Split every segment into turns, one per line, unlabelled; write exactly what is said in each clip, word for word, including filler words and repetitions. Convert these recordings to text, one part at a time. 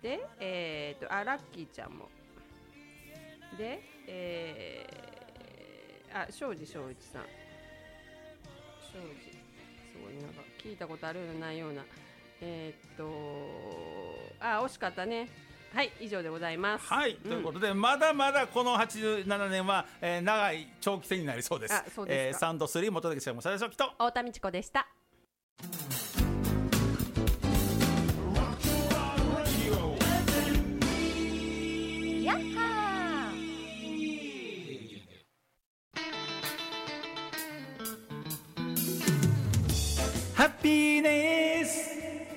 で、えー、とあラッキーちゃんもで、えー、あ庄司翔一さん、庄司すごいなんか聞いたことあるようなないような、えー、っとあ惜しかったね。はい、以上でございます。
はい、うん、ということでまだまだこのはちじゅうななねんは、えー、長い長期戦になりそうです。
あ、そうですか。
えー、サウンドスリー元木さんも最初きと
太田美智子でした。やっはー
ハッピーネス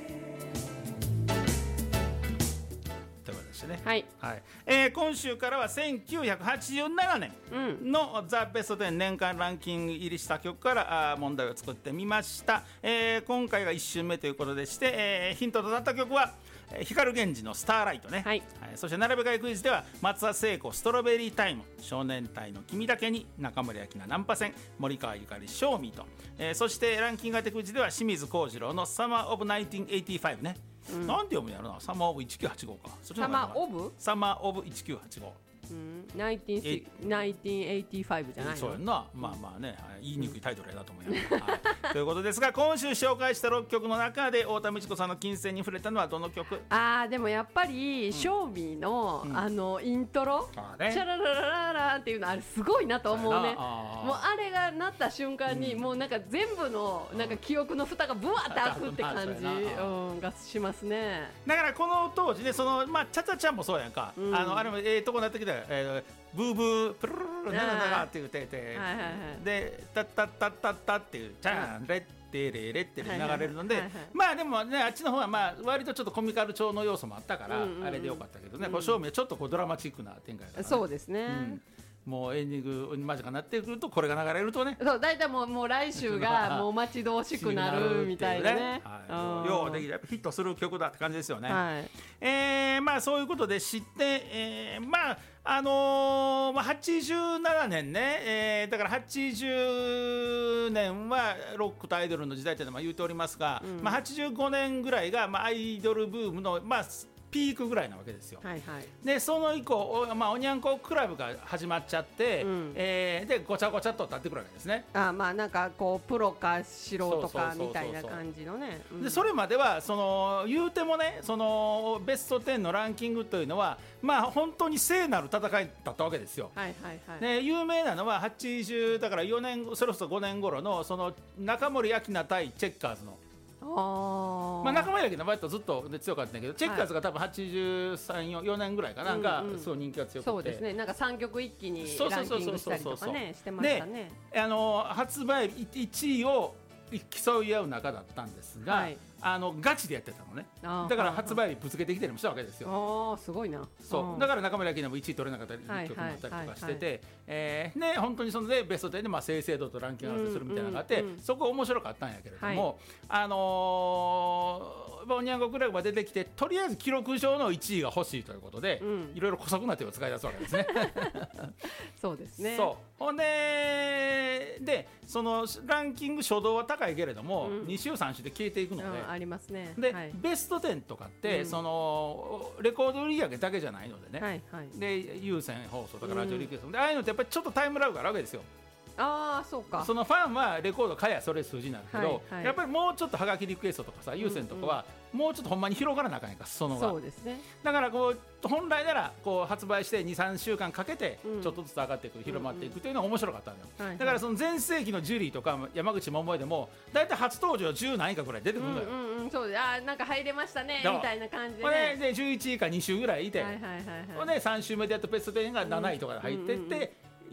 ということですね。
はい、
はい、えー、今週からはせんきゅうひゃくはちじゅうななねんのザ・ベストテン年間ランキング入りした曲からあ問題を作ってみました。えー、今回がいっ週目ということでして、えー、ヒントとなった曲は光源氏のスターライトね、はいはい、そして並べ替えクイズでは松田聖子ストロベリータイム、少年隊の君だけに、中森明菜ナンパ戦、森川ゆかりショーミーと、えー、そしてランキング当てクイズでは清水幸次郎のサマーオブナインティーンエイティーファイブね、うん、なんて読むんやろな、サマーオブいちきゅうはちごか、そっちの
サマーオブ
サマーオブいちきゅうはちご、
うん、ナインティーンエイティーファイブじゃないの。
そうやんな、まあまあね、はい、言いにくいタイトルやなと思います、はい、ということですが、今週紹介したろっきょくの中で太田美智子さんの金銭に触れたのはどの曲？
あーでもやっぱり、うん、ショーミーの、うん、あのイントロ、あ、ね、チャラララララっていうのあれすごいなと思うね。あもうあれがなった瞬間に、うん、もうなんか全部のなんか記憶の蓋がブワーって開くって感じ、うん、がしますね。
だからこの当時ね、そのまあチャチャちゃんもそうやんか、うん、あのあれもええとこになってきたよ、えーブーブープルルルルナナナナって言ってて、はいはいはい、でタッタッタッタッタっていうチャンレッテレレって流れるので、はいはいはいはい、まあでもねあっちの方はまあ割とちょっとコミカル調の要素もあったから、うんうん、あれでよかったけどね、うん、こう正面ちょっとこうドラマチックな展開だから、ね、
そうですね、うん、
もうエンディングに間近になってくるとこれが流れるとね、
そう大体もう、もう来週がもう待ち遠しくなるみたいなね、
はい、ようできればヒットする曲だって感じですよね、
はい、
えー、まあそういうことで知って、えー、まああのー、はちじゅうななねんね、えー、だからはちじゅうねんはロックとアイドルの時代というのは言うておりますが、うん、まあ、はちじゅうごねんぐらいが、まあ、アイドルブームの、まあピークぐらいなわけですよ、はいはい、でその以降 お,、まあ、おにゃんこクラブが始まっちゃって、うん、えー、でごちゃごちゃっと立ってくるわけですね。
あ、まあなんかこうプロか素人かみたいな感じのね、
でそれまではその言うてもね、そのベストテンのランキングというのはまあ本当に聖なる戦いだったわけですよ、はいはいはい、で有名なのははちじゅうだからよねんそろそろごねん頃のその中森明菜対チェッカーズの、あ、まあ、中森明菜の場合とずっと強かったんだけど、チェッカーズが多分はちじゅうさん、よねんぐらいかなんか、うんうん、すごい人気が強くて、
そうですね、なんかさんきょく一気にランキングしたりとかねしてましたね。
であの発売いちいを競い合う中だったんですが、はい、あのガチでやってたのね。だから発売日ぶつけてきたりもしたわけですよ。
あ、すごいな。
そうだから中森明菜もいちい取れなかったり曲になったりとかしてて、えー、ね、本当にそのでベストテンでまあ正々堂とランキング合わせするみたいなのがあって、うんうんうん、そこ面白かったんやけれども、はい、あのー、おにゃんこクラブが出てきてとりあえず記録上のいちいが欲しいということで、うん、いろいろ姑息な手を使い出すわけですね。
そうですね。
そうほんででそのランキング初動は高いけれども、うん、に週さん週で消えていくので、
うん、ありますね。
で、
はい、
ベストテンとかって、うん、そのレコード売り上げだけじゃないのでね、はいはい、で有線放送とかラジオリクエスト、うん、でああいうのってやっぱりちょっとタイムラグがあるわけですよ。
ああ、そうか。
そのファンはレコード買えやそれ数字になるけど、はいはい、やっぱりもうちょっとはがきリクエストとかさ、有線とかはもうちょっとほんまに広がらなあかんやんか、そのが。そうですね。だからこう本来ならこう発売してにさんしゅうかんかけてちょっとずつ上がっていく、うん、広まっていくというのが面白かったのよ、はいはい、だからその前世紀のジュリーとか山口百恵でもだいたい初登場じゅう何位かぐらい出てくるのよ、うんうんうん、そうで、
あ、なんか入れましたねみたいな感じで、ね、
でじゅういちいかに週ぐらいいて、はいはいはいはい、でさん週目でやっとベストテンがなないとかで入ってって、うんうんうん、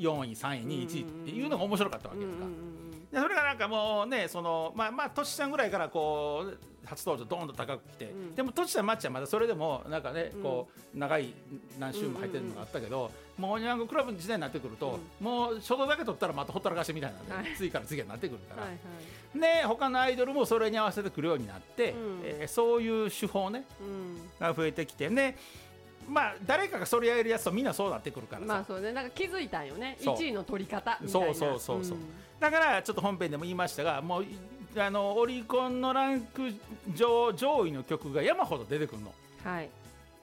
よんいさんいにいいちいっていうのが面白かったわけですか、うんうんうん、でそれがなんかもうね、そのまあまあトシちゃんぐらいからこう初登場ドーンと高く来て、うん、でもトシちゃんマッチはまだそれでもなんかね、うん、こう長い何週も入ってるのがあったけど、うんうんうん、もうおにゃんこクラブの時代になってくると、うん、もう初動だけ取ったらまたほったらかしみたいなので、はい、次から次になってくるから、はいはい、で他のアイドルもそれに合わせてくるようになって、うん、えー、そういう手法ね、うん、が増えてきてね、まあ誰かがそれやるやつとみんなそうなってくるからさ、
まあそうね、なんか気づいたんよね、いちいの取り方みたいな。
そうそうそうそう、うん、だからちょっと本編でも言いましたが、もうあのオリコンのランク上上位の曲が山ほど出てくるの。はい。